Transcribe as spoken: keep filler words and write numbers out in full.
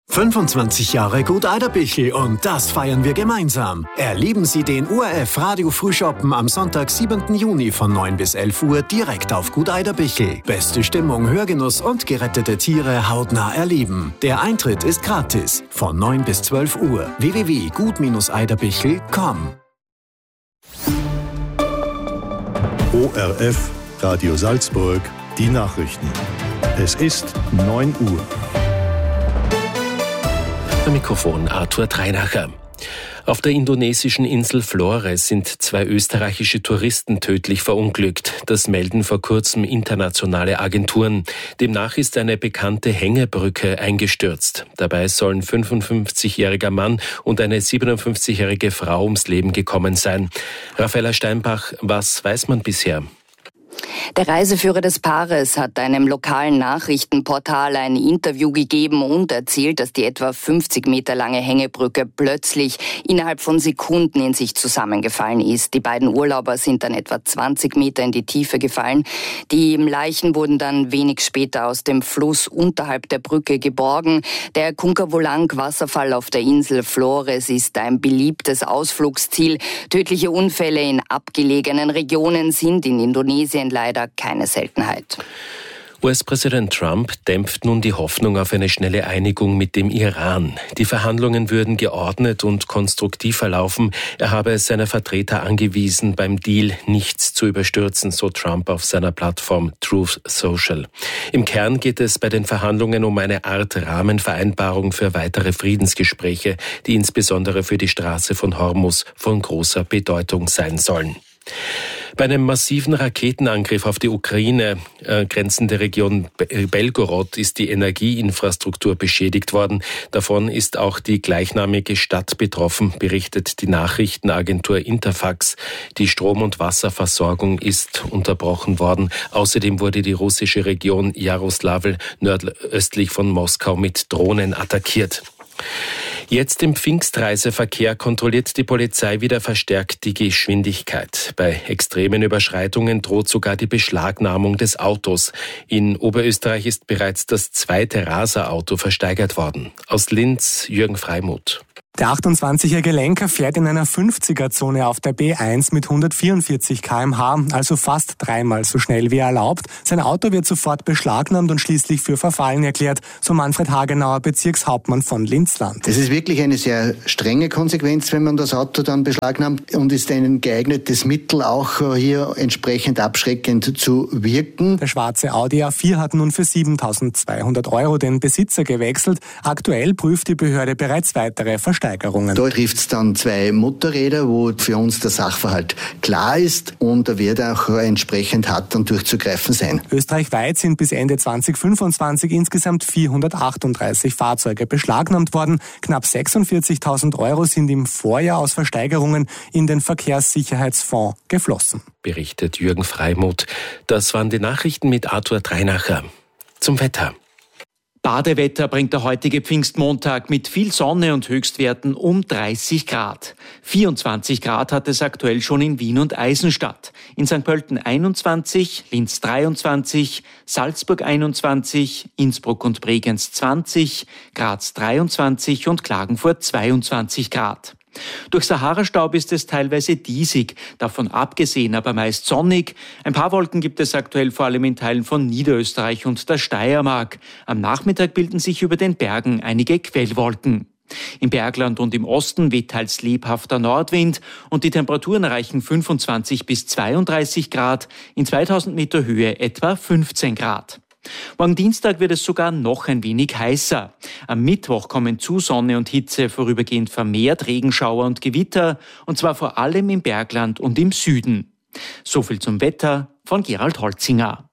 fünfundzwanzig Jahre Gut Eiderbichl und das feiern wir gemeinsam. Erleben Sie den O R F Radio Frühschoppen am Sonntag, siebenten Juni von neun bis elf Uhr direkt auf Gut Eiderbichl. Beste Stimmung, Hörgenuss und gerettete Tiere hautnah erleben. Der Eintritt ist gratis von neun bis zwölf Uhr. w w w punkt gut eiderbichl punkt com. O R F Radio Salzburg, die Nachrichten. Es ist neun Uhr. Am Mikrofon Arthur Dreinacher. Auf der indonesischen Insel Flores sind zwei österreichische Touristen tödlich verunglückt. Das melden vor kurzem internationale Agenturen. Demnach ist eine bekannte Hängebrücke eingestürzt. Dabei sollen ein fünfundfünfzigjähriger Mann und eine siebenundfünfzigjährige Frau ums Leben gekommen sein. Raffaella Steinbach, was weiß man bisher? Der Reiseführer des Paares hat einem lokalen Nachrichtenportal ein Interview gegeben und erzählt, dass die etwa fünfzig Meter lange Hängebrücke plötzlich innerhalb von Sekunden in sich zusammengefallen ist. Die beiden Urlauber sind dann etwa zwanzig Meter in die Tiefe gefallen. Die Leichen wurden dann wenig später aus dem Fluss unterhalb der Brücke geborgen. Der Kunkavulang-Wasserfall auf der Insel Flores ist ein beliebtes Ausflugsziel. Tödliche Unfälle in abgelegenen Regionen sind in Indonesien leider keine Seltenheit. U S-Präsident Trump dämpft nun die Hoffnung auf eine schnelle Einigung mit dem Iran. Die Verhandlungen würden geordnet und konstruktiv verlaufen. Er habe seine Vertreter angewiesen, beim Deal nichts zu überstürzen, so Trump auf seiner Plattform Truth Social. Im Kern geht es bei den Verhandlungen um eine Art Rahmenvereinbarung für weitere Friedensgespräche, die insbesondere für die Straße von Hormuz von großer Bedeutung sein sollen. Bei einem massiven Raketenangriff auf die Ukraine äh, grenzende Region Belgorod ist die Energieinfrastruktur beschädigt worden. Davon ist auch die gleichnamige Stadt betroffen, berichtet die Nachrichtenagentur Interfax. Die Strom- und Wasserversorgung ist unterbrochen worden. Außerdem wurde die russische Region Jaroslawl nordöstlich von Moskau mit Drohnen attackiert. Jetzt im Pfingstreiseverkehr kontrolliert die Polizei wieder verstärkt die Geschwindigkeit. Bei extremen Überschreitungen droht sogar die Beschlagnahmung des Autos. In Oberösterreich ist bereits das zweite Raser-Auto versteigert worden. Aus Linz, Jürgen Freimuth. Der achtundzwanzigjährige Lenker fährt in einer fünfziger-Zone auf der B eins mit hundertvierundvierzig Kilometer pro Stunde, also fast dreimal so schnell wie erlaubt. Sein Auto wird sofort beschlagnahmt und schließlich für verfallen erklärt, so Manfred Hagenauer, Bezirkshauptmann von Linzland. Das ist wirklich eine sehr strenge Konsequenz, wenn man das Auto dann beschlagnahmt, und ist ein geeignetes Mittel, auch hier entsprechend abschreckend zu wirken. Der schwarze Audi A vier hat nun für siebentausendzweihundert Euro den Besitzer gewechselt. Aktuell prüft die Behörde bereits weitere Versteigerungen. Da trifft es dann zwei Motorräder, wo für uns der Sachverhalt klar ist, und da wird auch entsprechend hart dann durchzugreifen sein. Österreichweit sind bis Ende zweitausendfünfundzwanzig insgesamt vierhundertachtunddreißig Fahrzeuge beschlagnahmt worden. Knapp sechsundvierzigtausend Euro sind im Vorjahr aus Versteigerungen in den Verkehrssicherheitsfonds geflossen. Berichtet Jürgen Freimuth. Das waren die Nachrichten mit Arthur Dreinacher. Zum Wetter. Badewetter bringt der heutige Pfingstmontag mit viel Sonne und Höchstwerten um dreißig Grad. vierundzwanzig Grad hat es aktuell schon in Wien und Eisenstadt. In Sankt Pölten einundzwanzig, Linz dreiundzwanzig, Salzburg einundzwanzig, Innsbruck und Bregenz zwanzig, Graz dreiundzwanzig und Klagenfurt zweiundzwanzig Grad. Durch Sahara-Staub ist es teilweise diesig, davon abgesehen aber meist sonnig. Ein paar Wolken gibt es aktuell vor allem in Teilen von Niederösterreich und der Steiermark. Am Nachmittag bilden sich über den Bergen einige Quellwolken. Im Bergland und im Osten weht teils lebhafter Nordwind und die Temperaturen erreichen fünfundzwanzig bis zweiunddreißig Grad, in zweitausend Meter Höhe etwa fünfzehn Grad. Morgen Dienstag wird es sogar noch ein wenig heißer. Am Mittwoch kommen zu Sonne und Hitze vorübergehend vermehrt Regenschauer und Gewitter, und zwar vor allem im Bergland und im Süden. So viel zum Wetter von Gerald Holzinger.